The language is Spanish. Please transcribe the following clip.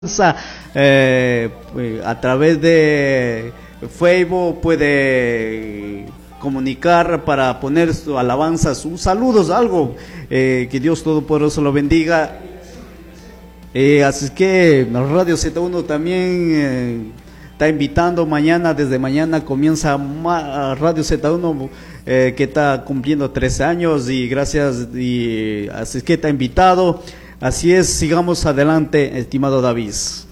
A través de Facebook puede comunicar para poner su alabanza, sus saludos, algo, que Dios Todopoderoso lo bendiga. Así es que Radio Z1 también está invitando mañana, desde mañana comienza Radio Z1, que está cumpliendo 13 años y gracias, y así es que está invitado. Así es, sigamos adelante, estimado David.